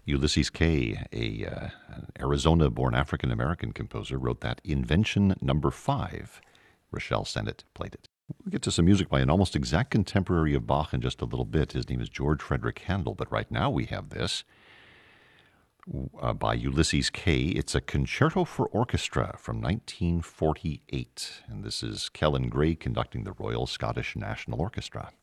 Ulysses Kay, an Arizona-born African-American composer, wrote that Invention Number 5. Rochelle Sennett played it. We'll get to some music by an almost exact contemporary of Bach in just a little bit. His name is George Frederick Handel, but right now we have this by Ulysses Kay. It's a concerto for orchestra from 1948, and this is Kellen Gray conducting the Royal Scottish National Orchestra.